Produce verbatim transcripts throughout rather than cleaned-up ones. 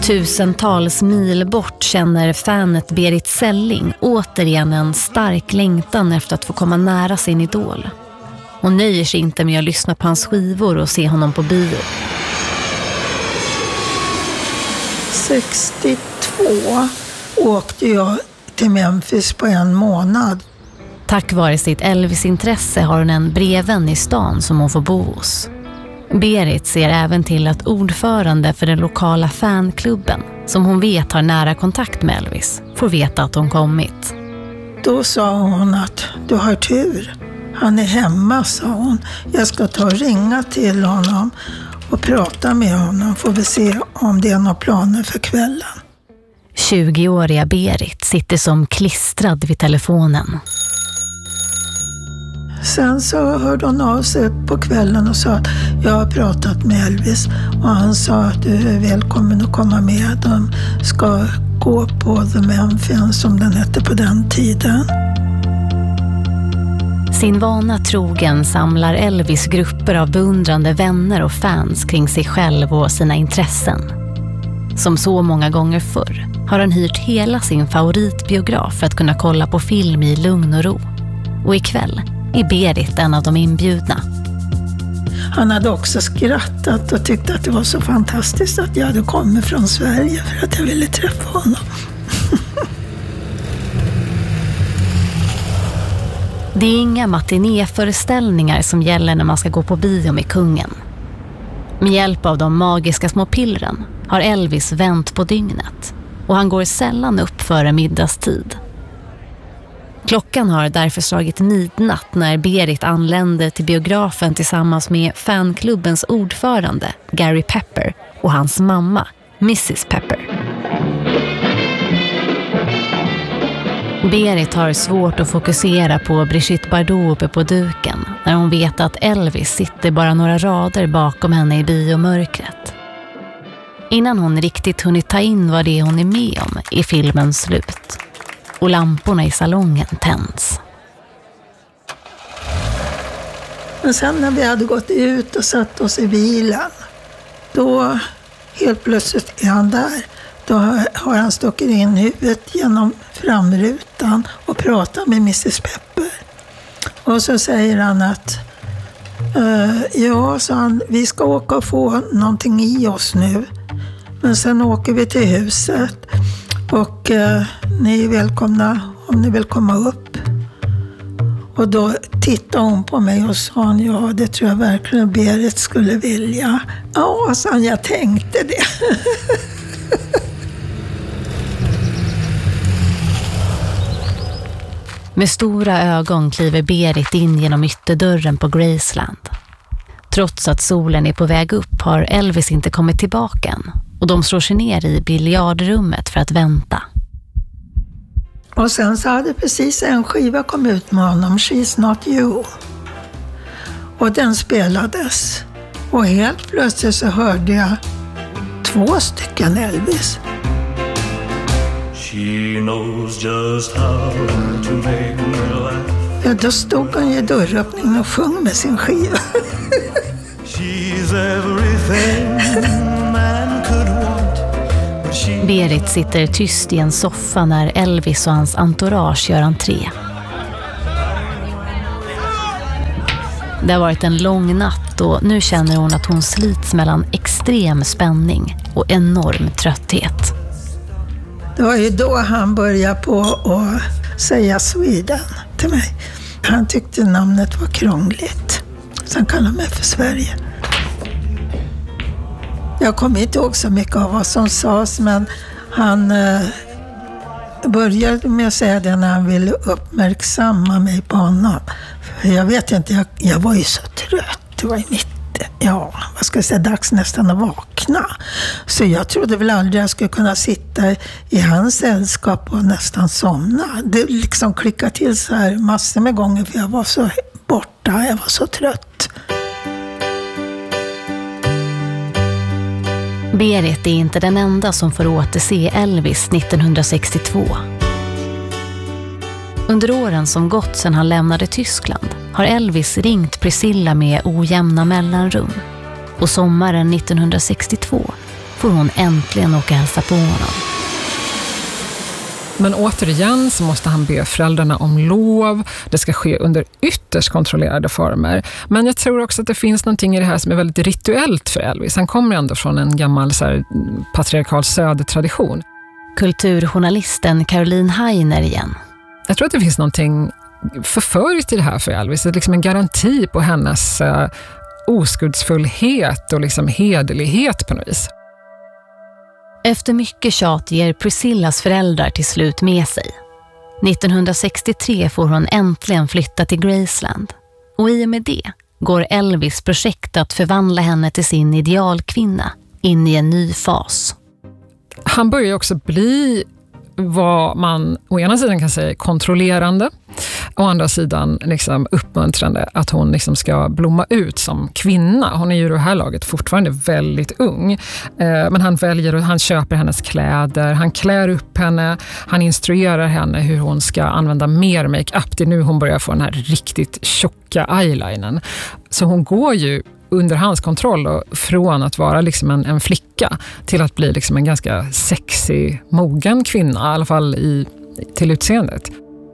Tusentals mil bort känner fanet Berit Selling återigen en stark längtan efter att få komma nära sin idol. Hon nöjer sig inte med att lyssna på hans skivor och se honom på bio. sextiotvå åkte jag till Memphis på en månad. Tack vare sitt Elvis-intresse har hon en brevvän i stan som hon får bo hos. Berit ser även till att ordförande för den lokala fanklubben, som hon vet har nära kontakt med Elvis, får veta att hon kommit. Då sa hon att du har tur. Han är hemma, sa hon. Jag ska ta och ringa till honom och prata med honom. Får vi se om det är några planer för kvällen. tjugoåriga Berit sitter som klistrad vid telefonen. Sen så hörde hon av sig på kvällen och sa att jag har pratat med Elvis och han sa att du är välkommen att komma med. De ska gå på The Memphis som den hette på den tiden. Sin vana trogen samlar Elvis grupper av beundrande vänner och fans kring sig själv och sina intressen. Som så många gånger förr har han hyrt hela sin favoritbiograf för att kunna kolla på film i lugn och ro. Och ikväll är Berit en av de inbjudna. Han hade också skrattat och tyckte att det var så fantastiskt att jag hade kommit från Sverige för att jag ville träffa honom. Det är inga matinéföreställningar som gäller när man ska gå på bio med kungen. Med hjälp av de magiska små pillren har Elvis vänt på dygnet och han går sällan upp före middagstid. Klockan har därför slagit midnatt när Berit anländer till biografen tillsammans med fanklubbens ordförande Gary Pepper och hans mamma missus Pepper. Berit har svårt att fokusera på Brigitte Bardot uppe på duken när hon vet att Elvis sitter bara några rader bakom henne i biomörkret. Innan hon riktigt hunnit ta in vad det är hon är med om är filmen slut. Och lamporna i salongen tänds. Men sen när vi hade gått ut och satt oss i bilen, då helt plötsligt är han där. Då har han stuckit in huvudet genom framrutan och pratar med missus Pepper. Och så säger han att uh, ja, så han, vi ska åka och få någonting i oss nu. Men sen åker vi till huset. Och eh, ni är välkomna om ni vill komma upp. Och då tittade hon på mig och sa, ja det tror jag verkligen Berit skulle vilja. Ja, sa han, jag tänkte det. Med stora ögon kliver Berit in genom ytterdörren på Graceland. Trots att solen är på väg upp har Elvis inte kommit tillbaka än. Och de slår sig ner i biljardrummet för att vänta. Och sen så hade precis en skiva kommit ut med honom, She's Not You. Och den spelades. Och helt plötsligt så hörde jag två stycken Elvis. She knows just how to make me laugh. Ja, då stod han i dörröppningen och sjöng med sin skiva. She's everything man could want. She... Berit sitter tyst i en soffa när Elvis och hans entourage gör entré. Det har varit en lång natt och nu känner hon att hon slits mellan extrem spänning och enorm trötthet. Det var ju då han började på att säga Sweden till mig. Han tyckte namnet var krångligt. Så han kallade mig för Sverige. Jag kommer inte ihåg så mycket av vad som sades, men han eh, började med att säga det när han ville uppmärksamma mig på honom. För jag vet inte, jag, jag var ju så trött. Det var i mitt, ja, vad ska jag säga, dags nästan att vakna. Så jag trodde väl aldrig jag skulle kunna sitta i hans sällskap och nästan somna. Det liksom klickade till så här massor med gånger för jag var så borta, jag var så trött. Berit är inte den enda som får återse Elvis nittonhundrasextiotvå. Under åren som gått sedan han lämnade Tyskland har Elvis ringt Priscilla med ojämna mellanrum. Och sommaren nittonhundrasextiotvå får hon äntligen åka hälsa på honom. Men återigen så måste han be föräldrarna om lov. Det ska ske under ytterst kontrollerade former. Men jag tror också att det finns någonting i det här som är väldigt rituellt för Elvis. Han kommer ändå från en gammal så här, patriarkal södertradition. Kulturjournalisten Caroline Heiner igen. Jag tror att det finns någonting förförigt i det här för Elvis. Det är liksom en garanti på hennes uh, oskuldsfullhet och liksom hederlighet på något vis. Efter mycket tjat ger Priscillas föräldrar till slut med sig. nittonhundrasextiotre får hon äntligen flytta till Graceland. Och i och med det går Elvis projekt att förvandla henne till sin idealkvinna in i en ny fas. Han börjar också bli vad man å ena sidan kan säga kontrollerande, å andra sidan liksom uppmuntrande att hon liksom ska blomma ut som kvinna. Hon är ju i det här laget fortfarande väldigt ung, eh, men han väljer och han köper hennes kläder, han klär upp henne, han instruerar henne hur hon ska använda mer make-up. Det är nu hon börjar få den här riktigt tjocka eyelinen. Så hon går ju under hans kontroll och från att vara liksom en, en flicka till att bli liksom en ganska sexig, mogen kvinna, i alla fall i, till utseendet.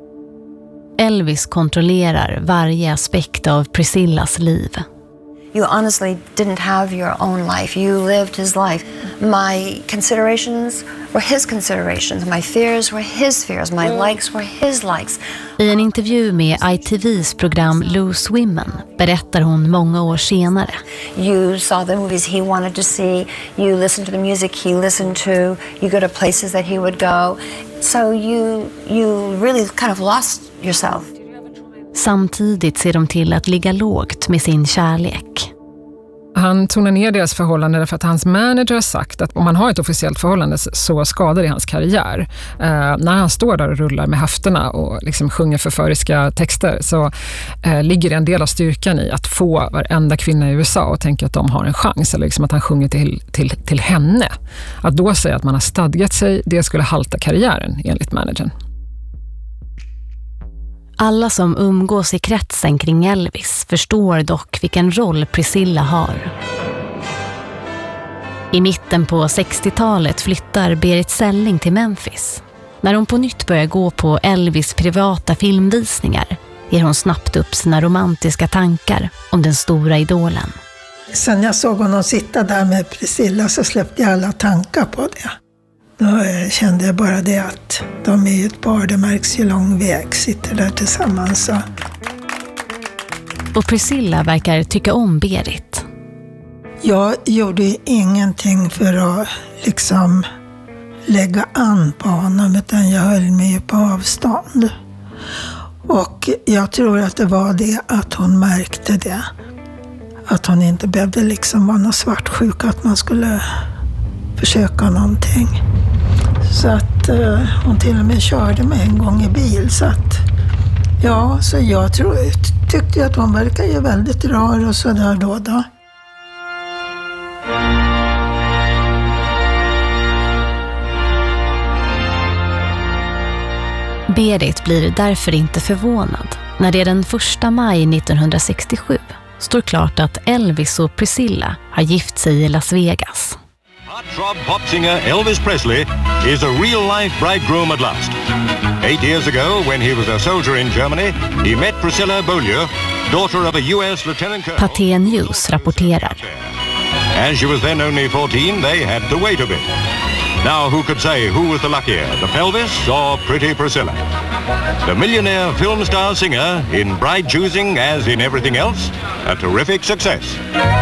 Elvis kontrollerar varje aspekt av Priscillas liv. You honestly didn't have your own life. You lived his life. My considerations were his considerations. My fears were his fears. My likes were his likes. I en intervju med I T V:s program Loose Women berättar hon många år senare. You saw the movies he wanted to see. You listened to the music he listened to. You go to places that he would go. So you, you really kind of lost yourself. Samtidigt ser de till att ligga lågt med sin kärlek. Han tonar ner deras förhållande därför att hans manager har sagt att om man har ett officiellt förhållande så skadar det hans karriär. Eh, när han står där och rullar med höfterna och liksom sjunger förföriska texter så eh, ligger det en del av styrkan i att få varenda kvinna i U S A och tänka att de har en chans, eller liksom att han sjunger till, till, till henne. Att då säga att man har stadgat sig, det skulle halta karriären enligt managern. Alla som umgås i kretsen kring Elvis förstår dock vilken roll Priscilla har. I mitten på sextiotalet flyttar Berit Selling till Memphis. När hon på nytt börjar gå på Elvis privata filmvisningar ger hon snabbt upp sina romantiska tankar om den stora idolen. Sen jag såg honom sitta där med Priscilla så släppte jag alla tankar på det. Då kände jag bara det att de är ju ett par, det märks ju lång väg, sitter där tillsammans. Och Priscilla verkar tycka om Berit. Jag gjorde ingenting för att liksom lägga an på honom, utan jag höll mig på avstånd. Och jag tror att det var det att hon märkte det. Att hon inte behövde liksom vara någon svartsjuk, att man skulle försöka någonting. Så att uh, hon till och med körde mig en gång i bil. Så att, ja, så jag tror, tyckte att hon verkar ju väldigt rar och sådär då då. Berit blir därför inte förvånad när det den första maj nittonhundrasextiosju står klart att Elvis och Priscilla har gift sig i Las Vegas. Heartthrob pop singer Elvis Presley is a real-life bridegroom at last. Eight years ago, when he was a soldier in Germany, he met Priscilla Beaulieu, daughter of a U S lieutenant colonel. Pathé News rapporterar. As she was then only fourteen, they had to wait a bit. Now, who could say who was the luckier, the pelvis or pretty Priscilla? The millionaire film star singer, in bride choosing as in everything else, a terrific success.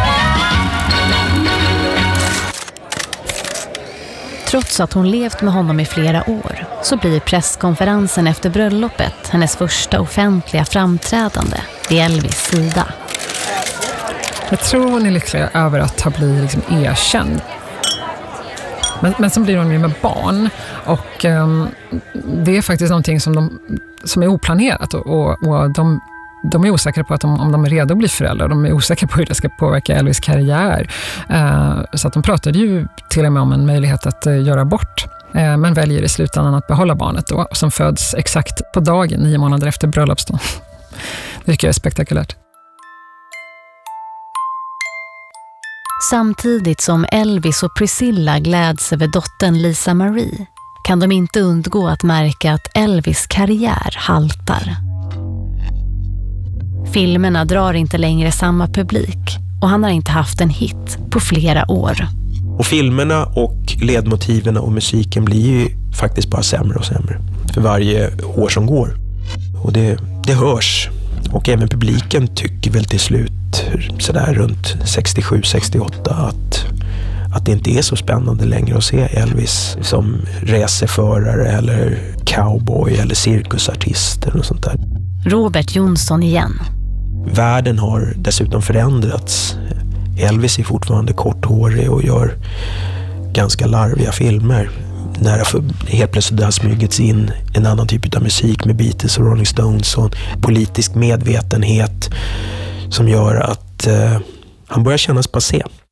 Trots att hon levt med honom i flera år så blir presskonferensen efter bröllopet hennes första offentliga framträdande vid Elvis sida. Jag tror hon är lycklig över att ha blivit liksom erkänd. Men, men så blir hon ju med barn och um, det är faktiskt någonting som, de, som är oplanerat och, och, och de, de är osäkra på att de, om de är redo att bli föräldrar. De är osäkra på hur det ska påverka Elvis karriär. Uh, så att de pratade ju till och med om en möjlighet att uh, göra bort. Uh, men väljer i slutändan att behålla barnet då, som föds exakt på dagen, nio månader efter bröllopsdagen. Det tycker jag är spektakulärt. Samtidigt som Elvis och Priscilla gläds över dottern Lisa Marie kan de inte undgå att märka att Elvis karriär haltar. Filmerna drar inte längre samma publik och han har inte haft en hit på flera år. Och filmerna och ledmotiven och musiken blir ju faktiskt bara sämre och sämre för varje år som går. Och det, det hörs. Och även publiken tycker väl till slut sådär runt sextiosju sextioåtta att, att det inte är så spännande längre att se Elvis som racerförare eller cowboy eller cirkusartist eller något sånt där. Robert Jonsson igen. Världen har dessutom förändrats. Elvis är fortfarande korthårig och gör ganska larviga filmer. När helt plötsligt har smygits in en annan typ av musik med Beatles och Rolling Stones och politisk medvetenhet som gör att eh, han börjar kännas passé.